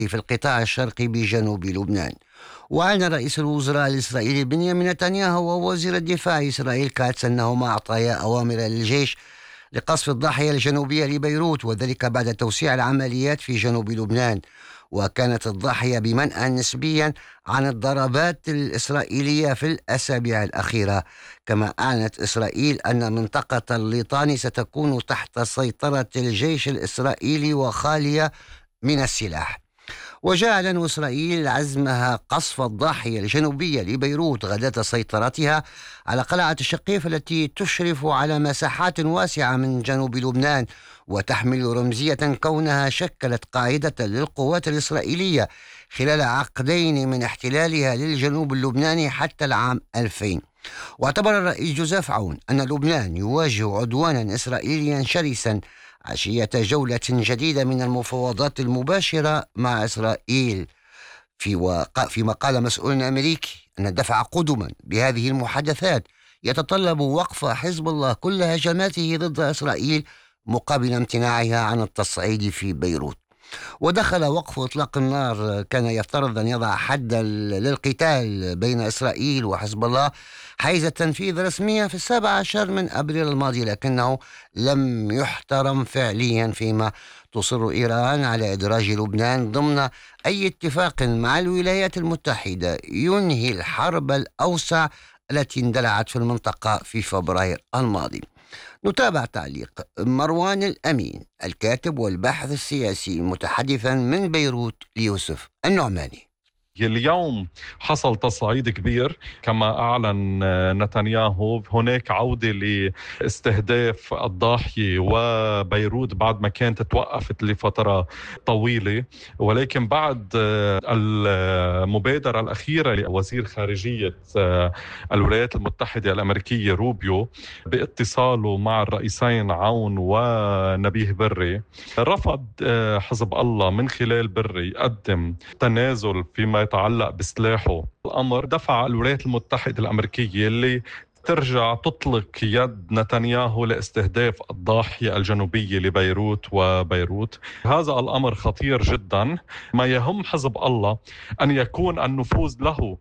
في القطاع الشرقي بجنوب لبنان. وأعلن رئيس الوزراء الإسرائيلي بنيامين نتنياهو ووزير الدفاع إسرائيل كاتس أنهما أعطيا أوامر للجيش لقصف الضاحية الجنوبية لبيروت، وذلك بعد توسيع العمليات في جنوب لبنان. وكانت الضاحية بمنأى نسبيا عن الضربات الإسرائيلية في الأسابيع الأخيرة. كما أعلنت إسرائيل أن منطقة الليطاني ستكون تحت سيطرة الجيش الإسرائيلي وخالية من السلاح. وجعل إسرائيل عزمها قصف الضاحية الجنوبية لبيروت غداة سيطرتها على قلعة الشقيف التي تشرف على مساحات واسعة من جنوب لبنان، وتحمل رمزية كونها شكلت قاعدة للقوات الإسرائيلية خلال عقدين من احتلالها للجنوب اللبناني حتى العام 2000. واعتبر الرئيس جوزيف عون أن لبنان يواجه عدوانا إسرائيليا شرسا عشية جولة جديدة من المفاوضات المباشرة مع إسرائيل، فيما قال مسؤول أمريكي أن الدفع قدما بهذه المحادثات يتطلب وقف حزب الله كل هجماته ضد إسرائيل مقابل امتناعها عن التصعيد في بيروت. ودخل وقف إطلاق النار كان يفترض أن يضع حدا للقتال بين إسرائيل وحزب الله حيز التنفيذ رسميا في 17 من أبريل الماضي، لكنه لم يحترم فعليا، فيما تصر إيران على إدراج لبنان ضمن أي اتفاق مع الولايات المتحدة ينهي الحرب الأوسع التي اندلعت في المنطقة في فبراير الماضي. نتابع تعليق مروان الأمين الكاتب والباحث السياسي متحدثا من بيروت ليوسف النعماني. اليوم حصل تصعيد كبير كما أعلن نتنياهو. هناك عودة لاستهداف الضاحية وبيروت بعد ما كانت توقفت لفترة طويلة، ولكن بعد المبادرة الأخيرة لوزير خارجية الولايات المتحدة الأمريكية روبيو باتصاله مع الرئيسين عون ونبيه بري، رفض حزب الله من خلال بري يقدم تنازل فيما يتعلق بسلاحه. الأمر دفع الولايات المتحدة الأمريكية اللي ترجع تطلق يد نتنياهو لاستهداف الضاحية الجنوبية لبيروت وبيروت. هذا الأمر خطير جدا. ما يهم حزب الله أن يكون النفوذ له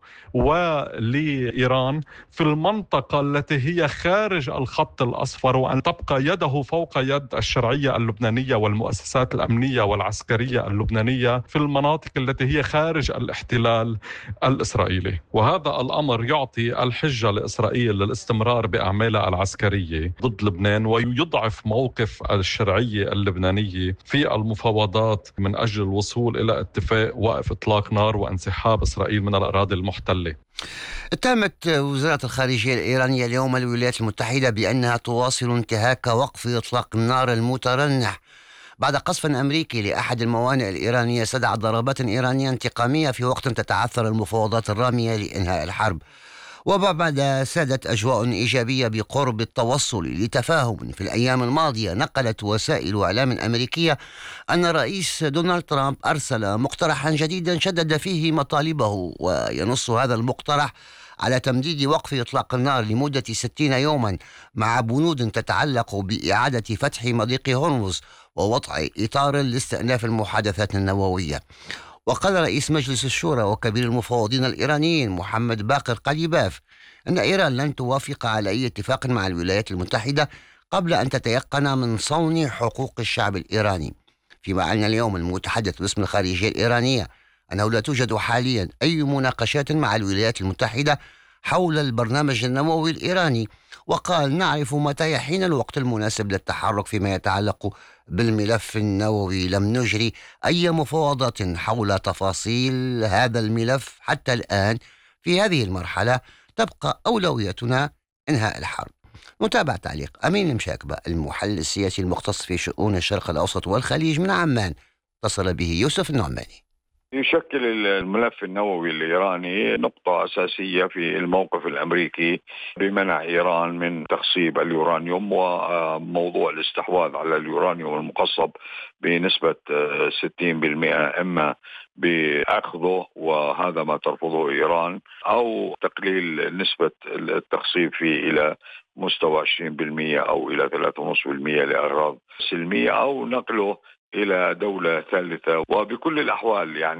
ولإيران في المنطقة التي هي خارج الخط الأصفر، وأن تبقى يده فوق يد الشرعية اللبنانية والمؤسسات الأمنية والعسكرية اللبنانية في المناطق التي هي خارج الاحتلال الإسرائيلي. وهذا الأمر يعطي الحجة لإسرائيل للاستمرار بأعمالها العسكرية ضد لبنان، ويضعف موقف الشرعية اللبنانية في المفاوضات من أجل الوصول إلى اتفاق وقف إطلاق نار وانسحاب إسرائيل من الأراضي المحتلة. اتهمت وزارة الخارجية الإيرانية اليوم الولايات المتحدة بأنها تواصل انتهاك وقف إطلاق النار المترنح بعد قصف أمريكي لأحد الموانئ الإيرانية استدعى ضربات إيرانية انتقامية في وقت تتعثر المفاوضات الرامية لإنهاء الحرب. وبعد سادت أجواء إيجابية بقرب التوصل لتفاهم في الأيام الماضية، نقلت وسائل إعلام أمريكية أن الرئيس دونالد ترامب أرسل مقترحا جديدا شدد فيه مطالبه، وينص هذا المقترح على تمديد وقف إطلاق النار لمدة 60 يوما مع بنود تتعلق بإعادة فتح مضيق هرمز ووضع إطار لاستئناف المحادثات النووية. وقال رئيس مجلس الشورى وكبير المفوضين الإيرانيين محمد باقر قليباف أن إيران لن توافق على أي اتفاق مع الولايات المتحدة قبل أن تتيقن من صون حقوق الشعب الإيراني. فيما أعلن اليوم المتحدث باسم الخارجية الإيرانية أنه لا توجد حاليا أي مناقشات مع الولايات المتحدة حول البرنامج النووي الإيراني، وقال نعرف متى يحين الوقت المناسب للتحرك فيما يتعلق بالملف النووي. لم نجري أي مفاوضات حول تفاصيل هذا الملف حتى الآن. في هذه المرحلة تبقى أولويتنا إنهاء الحرب. نتابع تعليق أمين المشاكبة المحلل السياسي المختص في شؤون الشرق الأوسط والخليج من عمان، اتصل به يوسف النعماني. يشكل الملف النووي الإيراني نقطة أساسية في الموقف الأمريكي بمنع إيران من تخصيب اليورانيوم وموضوع الاستحواذ على اليورانيوم المقصب بنسبة 60%، إما بأخذه وهذا ما ترفضه إيران، أو تقليل نسبة التخصيب فيه إلى مستوى 20% أو إلى 3.5% لأغراض سلمية، أو نقله إلى دولة ثالثة. وبكل الأحوال يعني